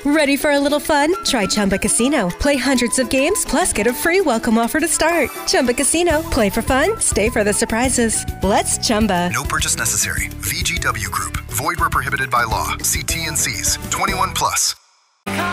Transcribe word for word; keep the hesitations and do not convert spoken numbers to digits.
Ready for a little fun? Try Chumba Casino. Play hundreds of games, plus get a free welcome offer to start. Chumba Casino. Play for fun. Stay for the surprises. Let's Chumba. No purchase necessary. V G W Group. Void where prohibited by law. See T N Cs. twenty-one plus.